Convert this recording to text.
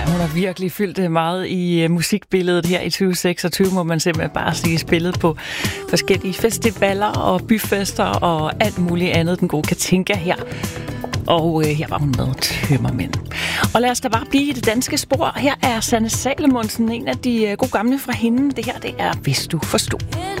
Hun har virkelig fyldt meget i musikbilledet her i 2026, må man simpelthen bare sige, spillet på forskellige festivaler og byfester og alt muligt andet, den gode Katinka her. Og her var hun med Tømmermænd. Og lad os da bare blive i det danske spor. Her er Sanne Salomonsen, en af de gode gamle fra hende. Det her, det er Hvis du forstod.